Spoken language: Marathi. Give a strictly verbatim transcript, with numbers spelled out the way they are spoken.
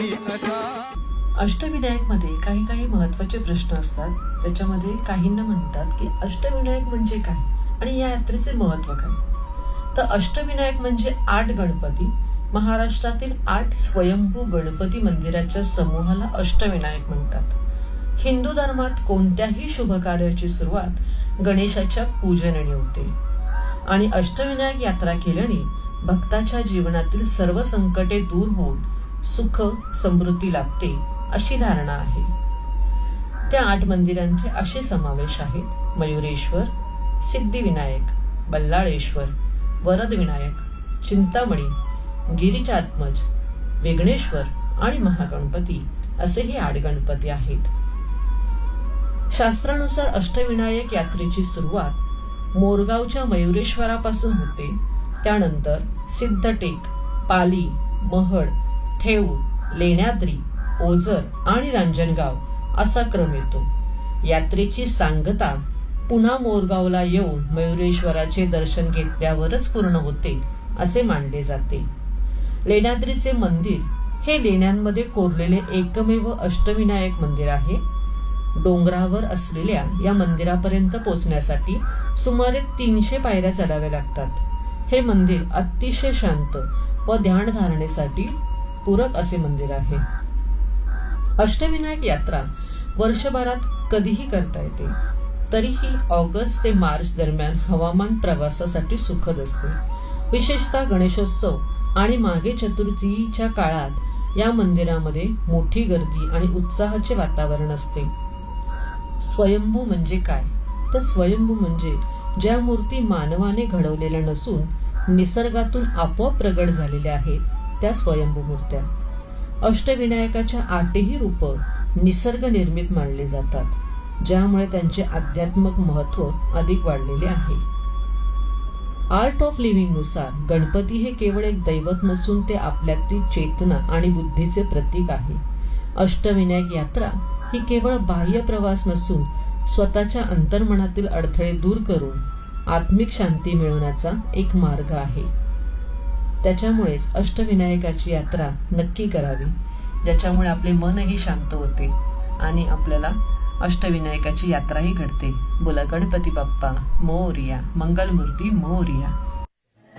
अष्टविनायक मध्ये काही काही महत्त्वाचे प्रश्न असतात. त्याच्यामध्ये काहींना म्हणतात की अष्टविनायक म्हणजे काय आणि या यात्रेचे महत्त्व काय. तर अष्टविनायक म्हणजे आठ गणपती. महाराष्ट्रातील आठ स्वयंभू गणपती मंदिराच्या समूहाला अष्टविनायक म्हणतात. हिंदू धर्मात कोणत्याही शुभ कार्याची सुरुवात गणेशाच्या पूजनाने होते आणि अष्टविनायक यात्रा केल्याने भक्ताच्या जीवनातील सर्व संकटे दूर होऊन सुख समृद्धी लाभते अशी धारणा आहे. त्या आठ मंदिरांचे असे समावेश आहेत: मयुरेश्वर, सिद्धिविनायक, बल्लाळेश्वर, वरदविनायक, चिंतामणी, गिरिजात्मज, विघ्नेश्वर आणि महागणपती असे हे आठ गणपती आहेत. शास्त्रानुसार अष्टविनायक यात्रेची सुरुवात मोरगावच्या मयुरेश्वरापासून होते. त्यानंतर सिद्धटेक, पाली, महड, थेऊर, लेण्याद्री, ओझर आणि रांजणगाव असा क्रम येतो. यात्रेची सांगता पुन्हा मोरगावला येऊन मयुरेश्वराचे दर्शन घेतल्यावरच पूर्ण होते असे मानले जाते. लेण्याद्रीचे मंदिर हे लेण्यांमध्ये कोरलेले एकमेव अष्टविनायक मंदिर आहे. डोंगरावर असलेल्या या मंदिरापर्यंत पोहोचण्यासाठी सुमारे तीनशे पायऱ्या चढाव्या लागतात. हे मंदिर अतिशय शांत व ध्यान धारणेसाठी पूरक असे मंदिर आहे. अष्टविनायक यात्रा वर्षभरात कधीही करता येते. तरीही ऑगस्ट ते मार्च दरम्यान हवामान प्रवासासाठी सुखद असते. विशेषतः गणेशोत्सव आणि माघे चतुर्थीच्या काळात या मंदिरामध्ये मोठी गर्दी आणि उत्साहाचे वातावरण असते. स्वयंभू म्हणजे काय? तर स्वयंभू म्हणजे ज्या मूर्ती मानवाने घडवलेल्या नसून निसर्गातून आपोआप प्रगट झालेल्या आहेत त्या स्वयंभू मूर्त्या. अष्टविनायकाच्या आठही रूप निसर्ग निर्मित मानले जातात, ज्यामुळे त्यांचे आध्यात्मिक महत्व अधिक वाढलेले आहे. आर्ट ऑफ लिव्हिंग नुसार गणपती हे केवळ एक दैवत नसून ते आपल्यातील चेतना आणि बुद्धीचे प्रतीक आहे. अष्टविनायक यात्रा ही केवळ बाह्य प्रवास नसून स्वतःच्या अंतर्मनातील अडथळे दूर करून आत्मिक शांती मिळवण्याचा एक मार्ग आहे. त्याच्यामुळेच अष्टविनायकाची यात्रा नक्की करावी, ज्याच्यामुळे आपले मनही शांत होते आणि आपल्याला अष्टविनायकाची यात्राही घडते. बोला गणपती बाप्पा मोरया, मंगलमूर्ती मोरया.